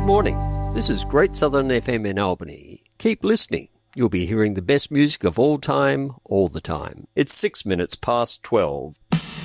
morning. This is Great Southern FM in Albany. Keep listening. You'll be hearing the best music of all time, all the time. It's 6 minutes past 12.